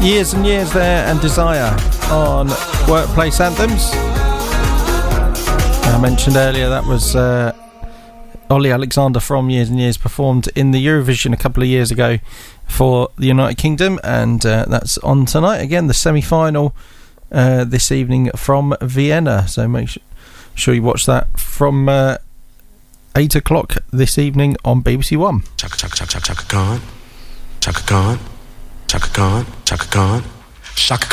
Years and Years there, and Desire on Workplace Anthems. I mentioned earlier that was Ollie Alexander from Years and Years, performed in the Eurovision a couple of years ago for the United Kingdom, and that's on tonight again, the semi-final this evening from Vienna, so make sure you watch that from 8 o'clock this evening on BBC One. Chaka chaka chaka chaka Khan, Chaka Khan, Chaka Khan, Chaka Khan, Chaka